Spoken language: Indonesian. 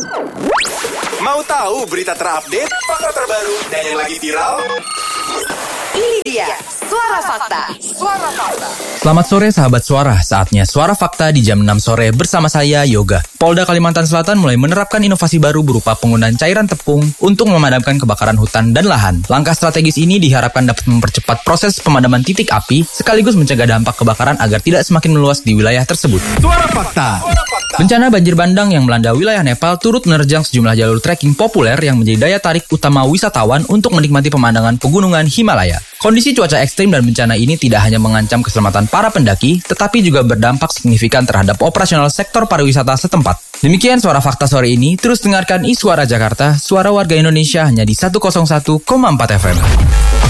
Mau tahu berita terupdate, fakta terbaru, dan yang lagi viral? Ini dia Suara Fakta. Suara Fakta. Selamat sore sahabat Suara, saatnya Suara Fakta di jam 6 sore bersama saya Yoga. Polda Kalimantan Selatan mulai menerapkan inovasi baru berupa penggunaan cairan tepung untuk memadamkan kebakaran hutan dan lahan. Langkah strategis ini diharapkan dapat mempercepat proses pemadaman titik api sekaligus mencegah dampak kebakaran agar tidak semakin meluas di wilayah tersebut. Suara Fakta. Bencana banjir bandang yang melanda wilayah Nepal turut menerjang sejumlah jalur trekking populer yang menjadi daya tarik utama wisatawan untuk menikmati pemandangan pegunungan Himalaya. Kondisi cuaca ekstrim dan bencana ini tidak hanya mengancam keselamatan para pendaki, tetapi juga berdampak signifikan terhadap operasional sektor pariwisata setempat. Demikian Suara Fakta sore ini, terus dengarkan iSuara Jakarta, suara warga Indonesia hanya di 101,4 FM.